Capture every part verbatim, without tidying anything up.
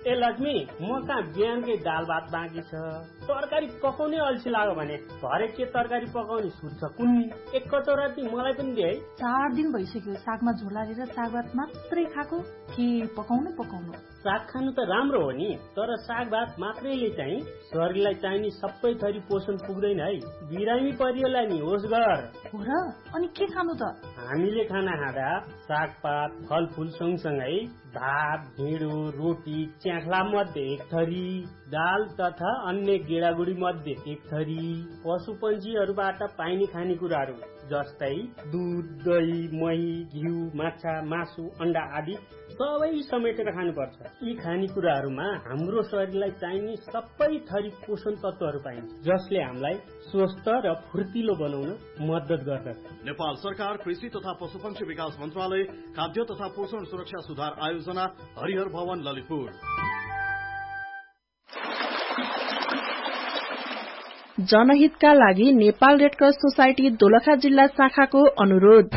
ए लक्ष्मी, म कहाँ बिहानकै दाल भात बाँकी छ, तरकारी पकाउने अल्छी लाग्यो भने भरे के तरकारी पकाउने सुट छ कुन्नी? एक कटोरा ती मलाई पनि दे है। चार दिन भइसक्यो सागमा झोल हालेर साग भात मात्रै खाएको, के पकाउनु पकाउनु? साग खानु त राम्रो हो नि, तर साग भात मात्रैले चाहिँ शरीरलाई चाहिने सबै थरी पोषण पुग्दैन है। बिरामी परियोलाई नि होस् गर। हो र? अनि के खानु त? हामीले खाना खाँदा सागपात फलफूल सँगसँगै भात, ढिँडो, रोटी, च्याख्ला मध्ये एक थरी, दाल तथा अन्य गेडागुडी मध्ये एक थरी, पशु पंक्षीहरूबाट पाइने खानेकुराहरू जस्तै दूध, दही, मही, घिउ, माछा, मासु, अन्डा आदि सबै समेटेर खानुपर्छ। यी खानेकुराहरूमा हाम्रो शरीरलाई चाहिने सबै थरी पोषण तत्त्वहरू पाइन्छ, जसले हामीलाई स्वस्थ र फुर्तिलो बनाउन मद्दत गर्दछ। नेपाल सरकार कृषि तथा पशुपक्षी विकास मन्त्रालय, खाद्य तथा पोषण सुरक्षा सुधार आयोजना, हरिहर भवन, ललितपुर। जनहितका लागि नेपाल रेडक्रस सोसाइटी दोलखा जिल्ला शाखाको अनुरोध।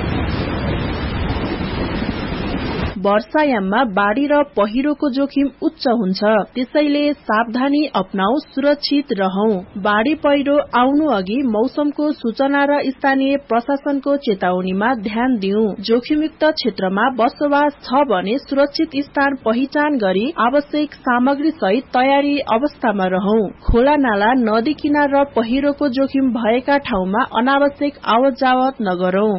वर्षायाममा बाढ़ी र पहिरोको जोखिम उच्च हुन्छ, त्यसैले सावधानी अपनाऊ, सुरक्षित रहौं। बाढ़ी पहिरो आउनु अघि मौसमको सूचना र स्थानीय प्रशासनको चेतावनीमा ध्यान दिऊ। जोखिमयुक्त क्षेत्रमा बसोबास छ भने सुरक्षित स्थान पहिचान गरी आवश्यक सामग्री सहित तयारी अवस्थामा रहौं। खोला नाला, नदी किनार र पहिरोको जोखिम भएका ठाउँमा अनावश्यक आवत जावत नगरौं।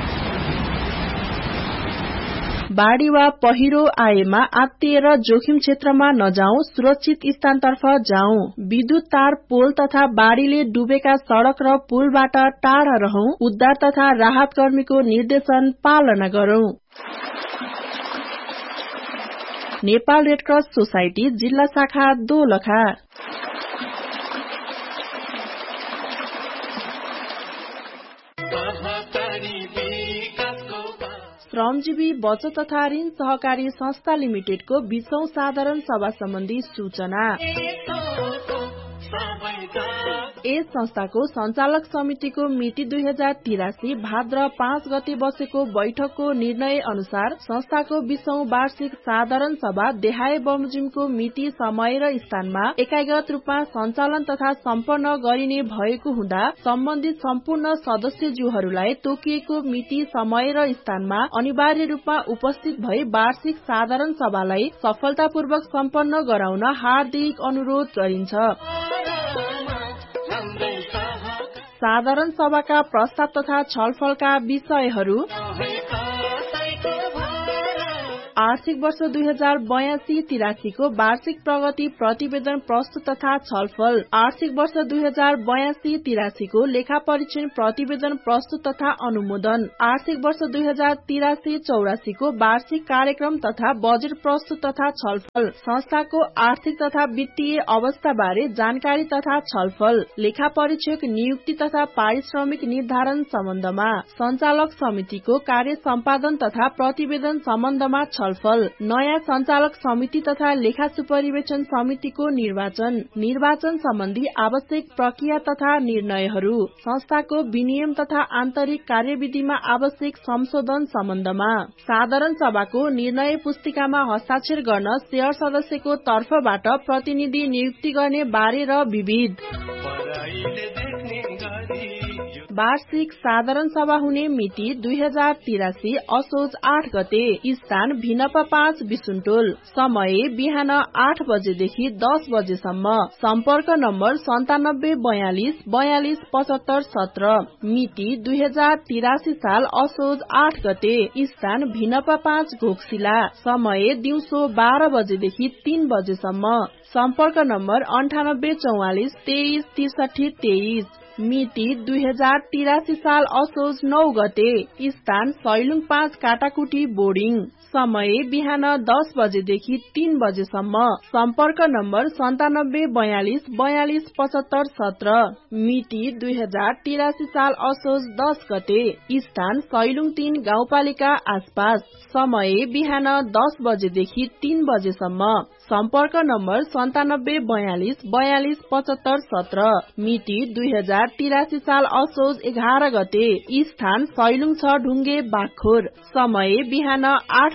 बाढ़ी वा पहिरो आएमा आत्तिएर जोखिम क्षेत्रमा नजाऊ, सुरक्षित स्थानतर्फ जाऊ। विद्युत तार, पोल तथा बाढ़ीले डुबेका सड़क र पुलबाट टाढा रहौं। उद्धार तथा राहत कर्मीको निर्देशन पालना गरौं। नेपाल रेडक्रस सोसाइटी जिल्ला शाखा दोलखा। श्रमजीवी बचत तथा ऋण सहकारी संस्था लिमिटेडको बीसौं साधारण सभा सम्बन्धी सूचना। यस संस्थाको संचालक समितिको मिति दुई हजार तिरासी भाद्र पाँच गते बसेको बैठकको निर्णय अनुसार संस्थाको बीसौं वार्षिक साधारण सभा देहाय बमोजिमको मिति, समय र स्थानमा एकाग्रत रूपमा सञ्चालन तथा सम्पन्न गरिने भएको हुँदा सम्बन्धित सम्पूर्ण सदस्यज्यूहरूलाई तोकिएको मिति, समय र स्थानमा अनिवार्य रूपमा उपस्थित भई वार्षिक साधारण सभालाई सफलतापूर्वक सम्पन्न गराउन हार्दिक अनुरोध गरिन्छ। साधारण सभाका प्रस्ताव तथा छलफलका विषयहरू: आर्थिक वर्ष दुई हजार बयासी तिरासीको वार्षिक प्रगति प्रतिवेदन प्रस्तुत तथा छलफल। आर्थिक वर्ष दुई हजार बयासी तिरासीको लेखा परीक्षण प्रतिवेदन प्रस्तुत तथा अनुमोदन। आर्थिक वर्ष दुई हजार तिरासी चौरासीको वार्षिक कार्यक्रम तथा बजेट प्रस्तुत तथा छलफल। संस्थाको आर्थिक तथा वित्तीय अवस्था बारे जानकारी तथा छलफल। लेखा परीक्षक नियुक्ति तथा पारिश्रमिक निर्धारण सम्बन्धमा। संचालक समितिको कार्य सम्पादन तथा प्रतिवेदन सम्बन्धमा छलफल। नयाँ संचालक समिति तथा लेखा सुपरिवेक्षण समितिको निर्वाचन। निर्वाचन सम्बन्धी आवश्यक प्रक्रिया तथा निर्णयहरू। संस्थाको विनियम तथा आन्तरिक कार्यविधिमा आवश्यक संशोधन सम्बन्धमा। साधारण सभाको निर्णय पुस्तिकामा हस्ताक्षर गर्न शेयर सदस्यको तर्फबाट प्रतिनिधि नियुक्ति गर्ने बारे र विविध। वार्षिक साधारण सभा हुने मिति दुई हजार तिरासी असोज आठ गते। स्थान भिनपा पाँच बिसुन्टोल। समय बिहान आठ बजेदेखि दस बजेसम्म। सम्पर्क नम्बर सन्तानब्बे बयालिस बयालिस पचहत्तर सत्र। मिति दुई हजार तिरासी साल असोज आठ गते। स्थान भिनपा पाँच घोक्सिला। समय दिउँसो बाह्र बजेदेखि तीन बजेसम्म। सम्पर्क नम्बर अन्ठानब्बे चौवालिस तेइस त्रिसठी तेइस। मिति दुई हजार तिरासी साल असोज नौ गते। स्थान सैलुङ पाँच काटाकुटी बोर्डिङ। समय बिहान दस बजेदेखि तीन बजेसम्म। सम्पर्क नम्बर सन्तानब्बे बयालिस बयालिस पचहत्तर सत्र। मिति दुई हजार तिरासी साल असोज दस गते। स्थान सैलुङ तीन गाउँपालिका आसपास। समय बिहान दस बजेदेखि तीन बजेसम्म। सम्पर्क नम्बर सन्तानब्बे बयालिस बयालिस पचहत्तर सत्र। मिति दुई हजार तिरासी साल असोज एघार गते। स्थान सैलुङ छ ढुङ्गे बागखोर। समय बिहान आठ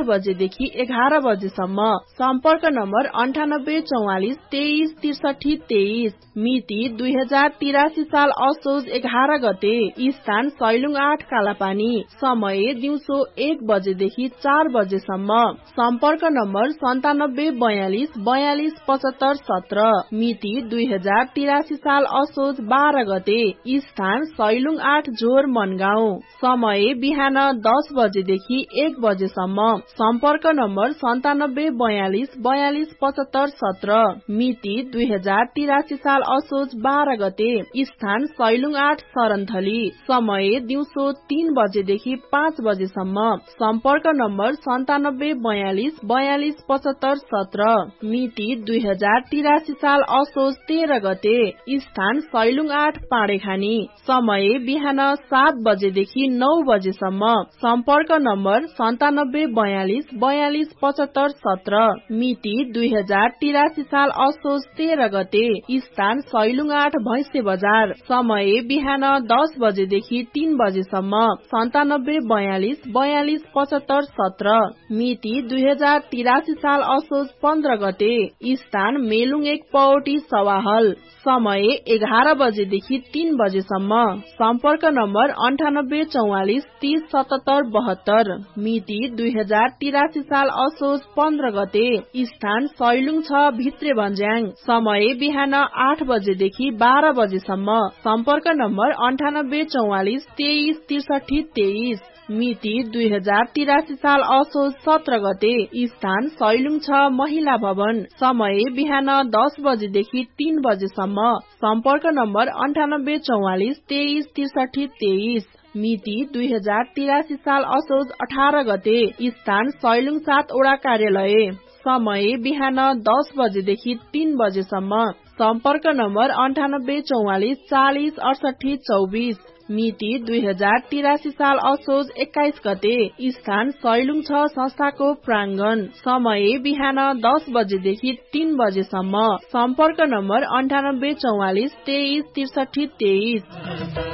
बजेदेखि एघार बजेसम्म। सम्पर्क नम्बर अन्ठानब्बे चौवालिस तेइस त्रिसठी तेइस। मिति दुई हजार तिरासी साल असोज एघार गते। स्थान सैलुङ आठ कालापानी। समय दिउँसो एक बजेदेखि चार बजेसम्म। सम्पर्क नम्बर सन्तानब्बे बयालिस बयालिस पचहत्तर सत्र। मिति दुई हजार तिरासी साल असोज बाह्र गते। स्थान सैलुङ आठ झोर मनगाउँ। समय बिहान दस बजेदेखि एक बजेसम्म। सम्पर्क नम्बर सन्तानब्बे बयालिस बयालिस पचहत्तर सत्र। मिति दुई हजार तिरासी साल असोज बाह्र गते। स्थान सैलुङ आठ शरणथली। समय दिउँसो तीन बजेदेखि पाँच बजेसम्म। सम्पर्क नम्बर सन्तानब्बे बयालिस बयालिस पचहत्तर सत्र। मिति दुई हजार तिरासी साल असोज तेह्र गते। स्थान सैलुङ आठ पाडेखानी। समय बिहान सात बजेदेखि नौ बजेसम्म। सम्पर्क नम्बर सन्तानब्बे बयालिस बयालिस पचहत्तर सत्र। मिति दुई हजार तिरासी साल असोज तेह्र गते। स्थान सैलुङ आठ भैँसे बजार। समय बिहान दस बजेदेखि तीन बजेसम्म। सन्तानब्बे बयालिस बयालिस पचहत्तर सत्र। मिति दुई हजार तिरासी साल असोज पन्ध्र गते। स्थान मेलुङ एक पौटी सवाहल। समय एघार बजेदेखि तीन बजेसम्म। सम्पर्क नम्बर अन्ठानब्बे चौवालिस तीस सतहत्तर बहत्तर। मिति दुई हजार तिरासी साल असोज पन्ध्र गते। स्थान सैलुङ छ भित्रे भन्ज्याङ। समय बिहान आठ बजेदेखि बाह्र बजेसम्म। सम्पर्क नम्बर अन्ठानब्बे चौवालिस तेइस त्रिसठी तेइस। मिति दुई हजार तिरासी साल असोज सत्र गते। स्थान सैलुङ छ महिला भवन। समय बिहान दस बजेदेखि तीन बजेसम्म। सम्पर्क नम्बर अन्ठानब्बे चौवालिस तेइस त्रिसठी तेइस। मिति दुई हजार तिरासी साल असोज अठार गते। स्थान सैलुङ सात वडा कार्यालय। समय बिहान दस बजेदेखि तीन बजेसम्म। सम्पर्क नम्बर अन्ठानब्बे चौवालिस चालिस अडसठी चौबिस। मिति दुई हजार तिरासी साल असोज एक्काइस गते। स्थान सैलुङ छ संस्थाको प्राङ्गण। समय बिहान दस बजेदेखि तीन बजेसम्म। सम्पर्क नम्बर अन्ठानब्बे चौवालिस तेइस त्रिसठी तेइस।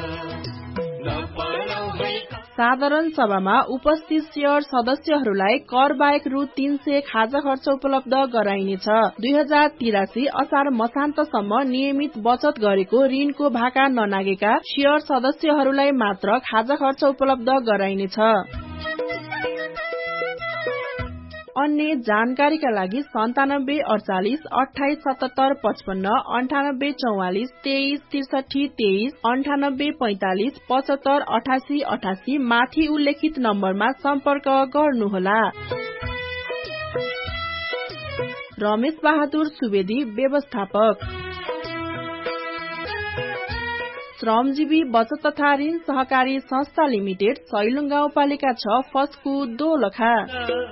साधारण सभामा उपस्थित शेयर सदस्यहरूलाई कर बाहेक रु तीन सय खाजा खर्च उपलब्ध गराइनेछ। दुई हजार तिरासी असार मसान्तसम्म नियमित बचत गरेको ऋणको भाका ननागेका शेयर सदस्यहरूलाई मात्र खाजा खर्च उपलब्ध गराइनेछ। अन्य जानकारीका लागि सन्तानब्बे अडचालिस अठाइस सतहत्तर पचपन्न अन्ठानब्बे चौवालिस तेइस त्रिसठी तेइस अन्ठानब्बे पैंतालिस पचहत्तर अठासी अठासी माथि उल्लेखित नम्बरमा सम्पर्क गर्नुहोला। रमेश बहादुर सुवेदी व्यवस्थापक, श्रमजीवी बचत तथा ऋण सहकारी संस्था लिमिटेड, सैलुङ गाउँपालिका छ, फस्कु दोलखा।